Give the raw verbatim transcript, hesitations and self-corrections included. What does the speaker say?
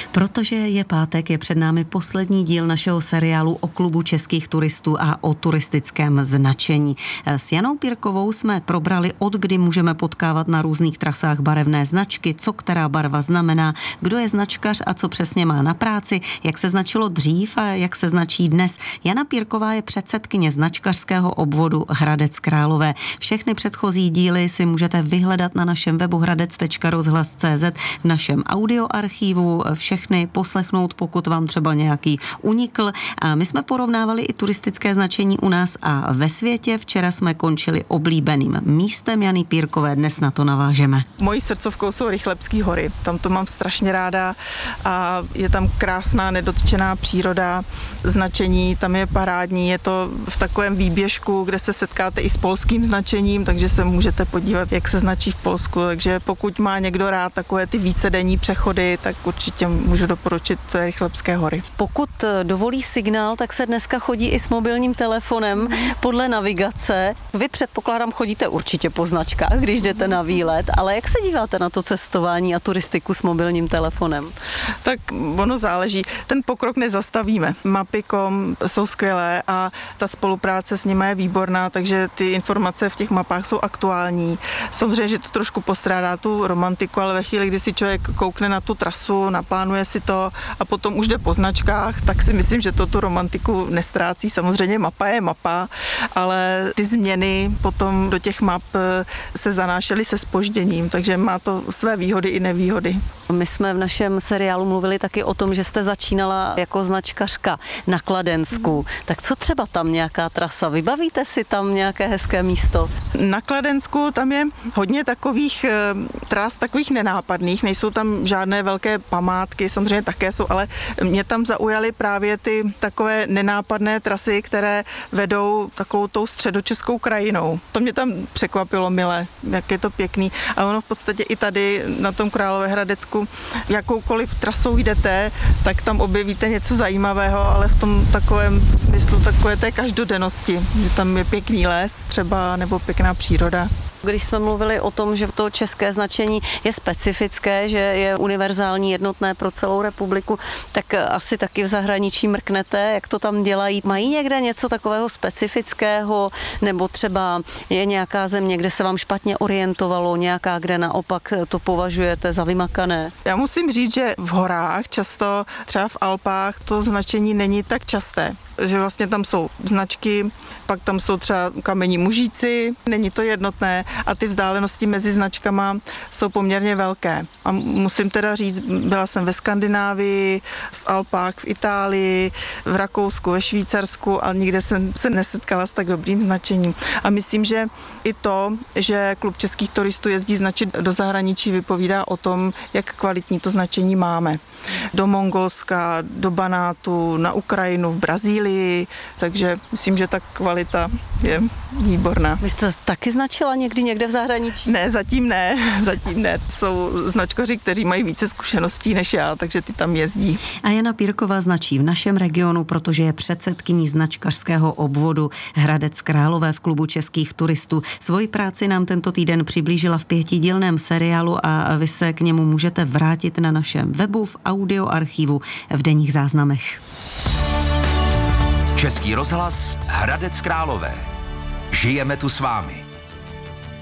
Protože je pátek, je před námi poslední díl našeho seriálu o klubu českých turistů a o turistickém značení. S Janou Pírkovou jsme probrali, od kdy můžeme potkávat na různých trasách barevné značky, co která barva znamená, kdo je značkař a co přesně má na práci, jak se značilo dřív a jak se značí dnes. Jana Pírková je předsedkyně značkařského obvodu Hradec Králové. Všechny předchozí díly si můžete vyhledat na našem webu hradec tečka rozhlas tečka cé zet, v našem audioarchivu, všechny poslechnout, pokud vám třeba nějaký unikl. A my jsme porovnávali i turistické značení u nás a ve světě. Včera jsme končili oblíbeným místem Jany Pírkové, dnes na to navážeme. Mojí srdcovkou jsou Rychlebské hory. Tam to mám strašně ráda a je tam krásná nedotčená příroda, značení, tam je parádní, je to v takovém výběžku, kde se setkáte i s polským značením, takže se můžete podívat, jak se značí v Polsku, takže pokud má někdo rád takové ty vícedenní přechody, tak určitě můžu doporučit Rychlebské hory. Pokud dovolí signál, tak se dneska chodí i s mobilním telefonem podle navigace. Vy předpokládám chodíte určitě po značkách, když jdete na výlet, ale jak se díváte na to cestování a turistiku s mobilním telefonem? Tak ono záleží. Ten pokrok nezastavíme. Mapy tečka com jsou skvělé a ta spolupráce s nimi je výborná, takže ty informace v těch mapách jsou aktuální. Samozřejmě, že to trošku postrádá tu romantiku, ale ve chvíli, kdy si člověk koukne na tu trasu, naplánuje si to a potom už jde po značkách, tak si myslím, že to tu romantiku nestrácí. Samozřejmě mapa je mapa, ale ty změny potom do těch map se zanášely se zpožděním, takže má to své výhody i nevýhody. My jsme v našem seriálu mluvili taky o tom, že jste začínala jako značkařka na Kladensku. Hmm. Tak co třeba tam nějaká trasa? Vybavíte si tam nějaké hezké místo? Na Kladensku tam je hodně takových e, tras, takových nenápadných, nejsou tam žádné velké památky, samozřejmě také jsou, ale mě tam zaujaly právě ty takové nenápadné trasy, které vedou takovou tou středočeskou krajinou. To mě tam překvapilo milé, jak je to pěkný. A ono v podstatě i tady na tom Královéhradecku, jakoukoliv trasou jdete, tak tam objevíte něco zajímavého, ale v tom takovém smyslu takové té každodennosti, že tam je pěkný les třeba nebo pěkná příroda. Když jsme mluvili o tom, že to české značení je specifické, že je univerzální, jednotné pro celou republiku, tak asi taky v zahraničí mrknete, jak to tam dělají. Mají někde něco takového specifického, nebo třeba je nějaká země, kde se vám špatně orientovalo, nějaká, kde naopak to považujete za vymakané? Já musím říct, že v horách často, třeba v Alpách, to značení není tak časté. Že vlastně tam jsou značky, pak tam jsou třeba kamení mužíci, není to jednotné a ty vzdálenosti mezi značkama jsou poměrně velké. A musím teda říct, byla jsem ve Skandinávii, v Alpách, v Itálii, v Rakousku, ve Švýcarsku a nikde jsem se nesetkala s tak dobrým značením. A myslím, že i to, že klub českých turistů jezdí značit do zahraničí, vypovídá o tom, jak kvalitní to značení máme. Do Mongolska, do Banátu, na Ukrajinu, v Brazílii, takže myslím, že ta kvalita je výborná. Vy jste taky značila někdy někde v zahraničí? Ne, zatím ne, zatím ne. Jsou značkaři, kteří mají více zkušeností než já, takže ty tam jezdí. A Jana Pírková značí v našem regionu, protože je předsedkyní značkařského obvodu Hradec Králové v klubu českých turistů. Svoji práci nám tento týden přiblížila v pětidílném seriálu a vy se k němu můžete vrátit na našem webu, v audioarchivu, v denních záznamech. Český rozhlas Hradec Králové. Žijeme tu s vámi.